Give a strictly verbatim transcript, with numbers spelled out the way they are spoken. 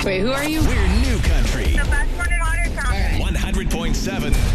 Wait, who are you? We're New Country. The best one in Otter Town. one hundred point seven